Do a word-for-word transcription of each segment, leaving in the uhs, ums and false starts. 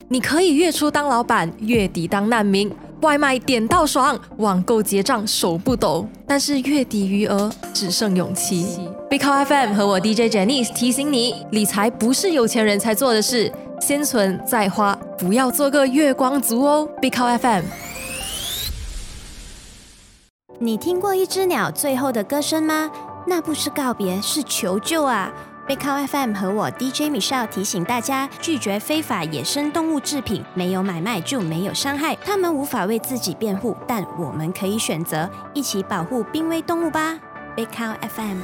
你可以月初当老板，月底当难民，外卖点到爽，网购结账手不抖，但是月底余额只剩勇气。Big Cow F M 和我 D J Janice 提醒你，理财不是有钱人才做的事，先存再花，不要做个月光族哦。Big Cow F M。 你听过一只鸟最后的歌声吗？那不是告别，是求救啊！Big Cow F M 和我 D J Michelle 提醒大家，拒绝非法野生动物制品，没有买卖就没有伤害。它们无法为自己辩护，但我们可以选择一起保护濒危动物吧。Big Cow F M。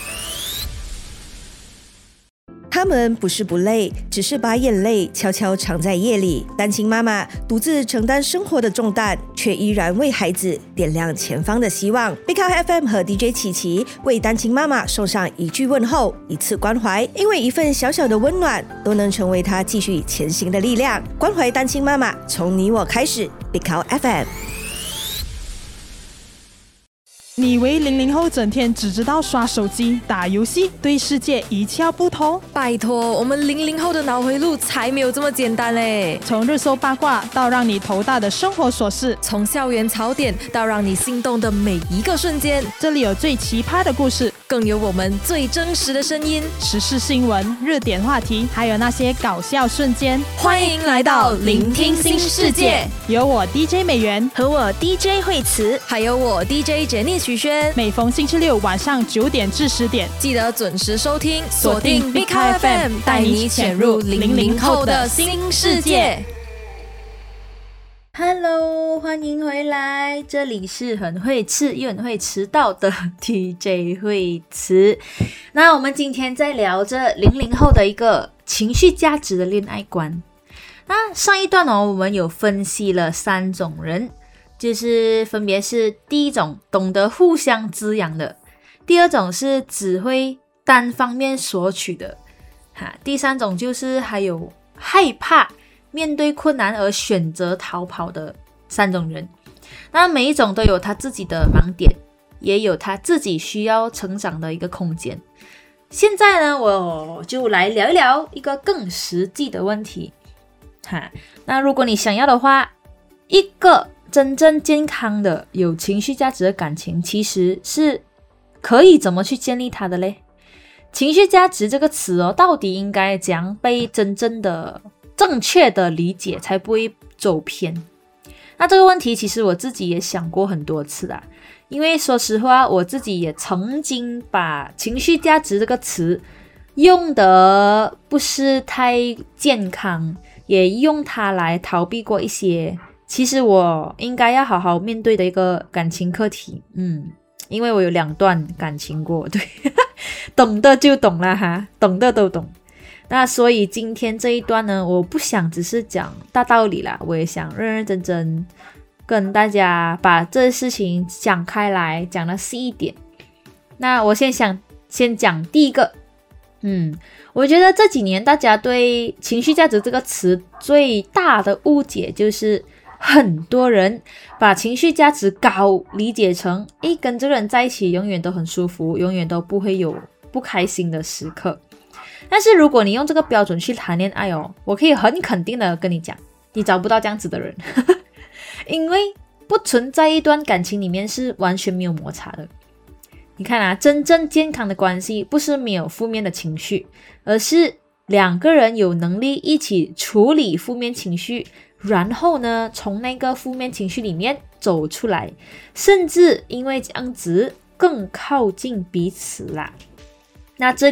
他们不是不累，只是把眼泪悄悄藏在夜里。单亲妈妈独自承担生活的重担，却依然为孩子点亮前方的希望。Big Cow F M 和 D J 琪琪为单亲妈妈送上一句问候，一次关怀，因为一份小小的温暖，都能成为她继续前行的力量。关怀单亲妈妈，从你我开始。Big Cow F M。 你以为零零后整天只知道刷手机、打游戏，对世界一窍不通？ 拜托，我们零零后的脑回路才没有这么简单嘞！ 从热搜八卦到让你头大的生活琐事， 从校园槽点到让你心动的每一个瞬间， 这里有最奇葩的故事， 更有我们最真实的声音， 时事新闻、热点话题，还有那些搞笑瞬间。 欢迎来到聆听新世界， 有我 D J 美元和我 D J 惠慈， 还有我 D J Janice 徐轩。 每逢星期六晚上九点至十点， 记得准时收听，锁定 Big Cow F M， 带你潜入零零后的新世界。 Hello， 欢迎回来，这里是很会吃又很会迟到的 D J 惠慈。那我们今天在聊着零零后的一个情绪价值的恋爱观。那上一段哦，我们有分析了三种人，就是分别是第一种懂得互相滋养的，第二种是只会单方面索取的，哈，第三种就是还有害怕面对困难而选择逃跑的三种人。那每一种都有他自己的盲点，也有他自己需要成长的一个空间。现在呢，我就来聊一聊一个更实际的问题，哈，那如果你想要的话，一个真正健康的有情绪价值的感情，其实是可以怎么去建立它的嘞？情绪价值这个词哦，到底应该怎样被真正的正确的理解，才不会走偏？那这个问题其实我自己也想过很多次啦，因为说实话，我自己也曾经把情绪价值这个词用得不是太健康，也用它来逃避过一些其实我应该要好好面对的一个感情课题。嗯，因为我有两段感情过，对，懂的就懂了哈，懂的都懂。那所以今天这一段呢，我不想只是讲大道理啦，我也想认认真真跟大家把这事情讲开来，讲得细一点。那我先想先讲第一个，嗯，我觉得这几年大家对情绪价值这个词最大的误解就是很多人把情绪价值高理解成诶，跟这个人在一起永远都很舒服，永远都不会有不开心的时刻。但是如果你用这个标准去谈恋爱哦，我可以很肯定的跟你讲，你找不到这样子的人因为不存在一段感情里面是完全没有摩擦的。你看啊，真正健康的关系不是没有负面的情绪，而是两个人有能力一起处理负面情绪，然后呢，从那个负面情绪里面走出来，甚至因为这样子更靠近彼此啦。那这